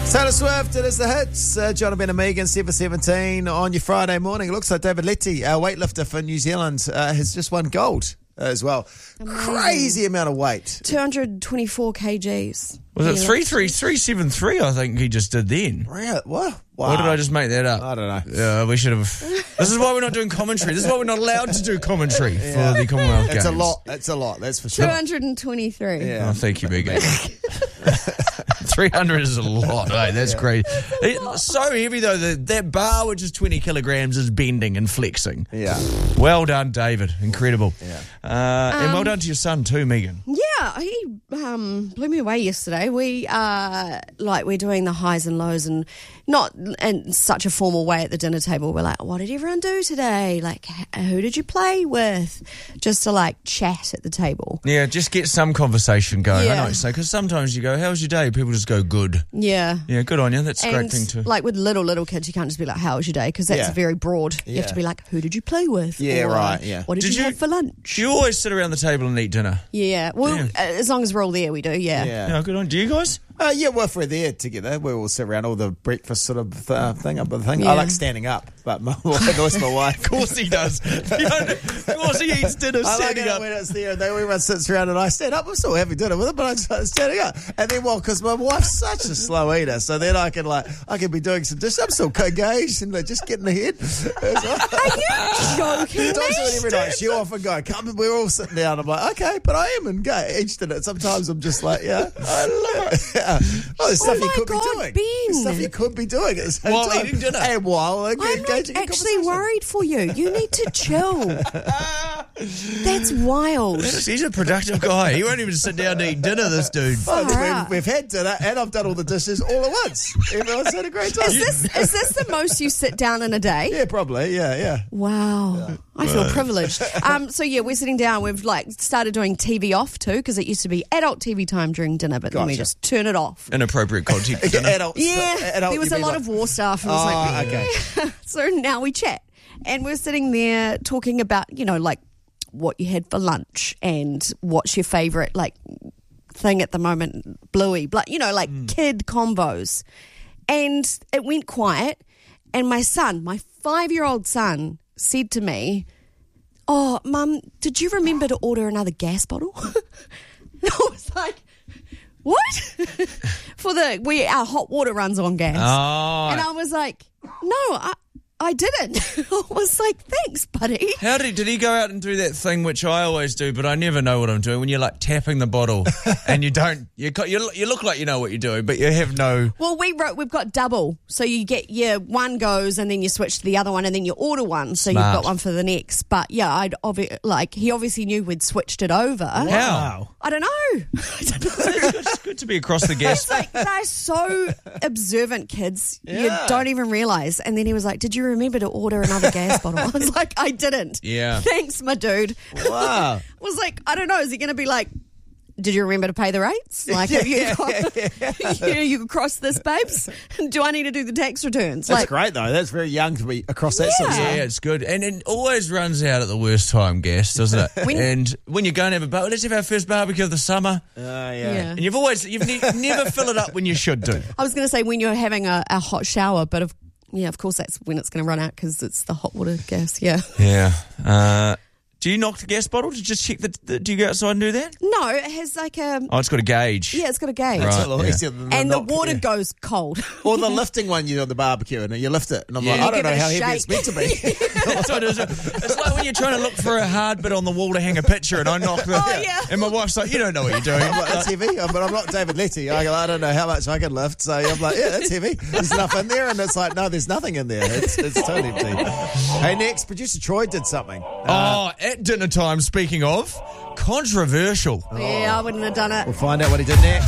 Taylor Swift, it is the hits. Jonathan and Megan, 7:17 on your Friday morning. It looks like David Letty, our weightlifter for New Zealand, has just won gold as well. Amazing. Crazy amount of weight. 224 kgs. Was it 373? I think he just did then. Really? What? Wow. Or did I just make that up? I don't know. Yeah, we should have. This is why we're not doing commentary. This is why we're not allowed to do commentary for the Commonwealth Games. It's a lot. That's for sure. 223. Yeah. Oh, thank you, Megan. 300 is a lot, eh? That's great. It's so heavy, though, that bar, which is 20 kilograms, is bending and flexing. Yeah. Well done, David. Incredible. Yeah. And well done to your son, too, Megan. Yeah, he blew me away yesterday. We're doing the highs and lows, and not in such a formal way at the dinner table. We're like, what did everyone do today? Like, who did you play with? Just to, like, chat at the table. Yeah, just get some conversation going. Yeah. I know what you say, because sometimes you go, how was your day? People just go, good. Yeah. Yeah, good on you. That's a great thing too. Like with little kids, you can't just be like, how was your day? Because that's very broad. You have to be like, who did you play with? Yeah, right, yeah. What did you have for lunch? Do you always sit around the table and eat dinner? Yeah. Well, as long as we're all there, we do, yeah. Yeah, good on. Do you guys? Yeah, well, if we're there together, we all sit around all the breakfast sort of thing. Yeah. I like standing up, but my wife. Of course he does. Of course he eats dinner standing up. When it's there and everyone sits around and I stand up. I'm still having dinner with it, but I'm standing up. And then, because my wife's such a slow eater, so then I can be doing some dishes. I'm still engaged and just getting ahead. Are you joking me? Don't do it every night. She often go, come, we're all sitting down. I'm like, okay, but I am engaged in it. Sometimes I'm just like, yeah, I love it. Oh, there's stuff you could be doing. Ben. There's stuff you could be doing at the same While time. eating dinner. And while I'm engaging not in actually conversation. worried for you. You need to chill. That's wild. He's a productive guy. He won't even sit down to eat dinner, this dude. We've had dinner and I've done all the dishes all at once. Everyone's had a great time. Is this the most you sit down in a day? Yeah, probably. Yeah. Wow. I feel privileged. So yeah, we're sitting down. We've started doing TV off too, because it used to be adult TV time during dinner, but then we just turn it off. Inappropriate content for dinner. Adults. There was a lot of war stuff. And I was okay. So now we chat. And we're sitting there talking about, what you had for lunch and what's your favourite, thing at the moment, Bluey, kid combos. And it went quiet. And my 5-year-old son, said to me, "Oh, Mum, did you remember to order another gas bottle?" I was like, "What?" Our hot water runs on gas. Oh. And I was like, "No, I didn't." I was like, "Thanks, buddy." How did he go out and do that thing which I always do, but I never know what I'm doing, when you're tapping the bottle and you look like you know what you're doing, but you have no. Well, we've got double, so you get one goes and then you switch to the other one and then you order one, so Smart. you've got one for the next. But yeah, he obviously knew we'd switched it over. How? I don't know. It's good to be across the gas. They're so observant, kids. Yeah. You don't even realise. And then he was like, "Did you remember to order another gas bottle?" I was like, "I didn't." Yeah. Thanks, my dude. Wow. I was like, I don't know. Is he going to be like, "Did you remember to pay the rates? Have you crossed this, babes? Do I need to do the tax returns?" That's great, though. That's very young to be across that sort of stuff. Yeah, it's good. And it always runs out at the worst time, gas, doesn't it? And when you go and have a barbecue, let's have our first barbecue of the summer. Yeah. And you've never fill it up when you should do. I was going to say when you're having a hot shower, but of course that's when it's going to run out because it's the hot water gas. Yeah. Yeah. Do you knock the gas bottle to just check do you go outside and do that? No, it has like a... Oh, it's got a gauge. Yeah, it's got a gauge. Right. It's a lot easier than And the water goes cold. Or the lifting one you do on the barbecue and you lift it. And I'm like, Yeah. I don't know Give it how a heavy it's shake. meant to be. That's what it is. It's like when you're trying to look for a hard bit on the wall to hang a picture and I knock the... Oh, yeah. And my wife's like, you don't know what you're doing. I'm like, that's heavy, but I'm not David Letty. I don't know how much I can lift. So I'm like, yeah, that's heavy. There's enough in there. And it's like, no, there's nothing in there. It's totally empty. Hey, next, producer Troy did something. At dinner time, speaking of, controversial. Yeah, I wouldn't have done it. We'll find out what he did next.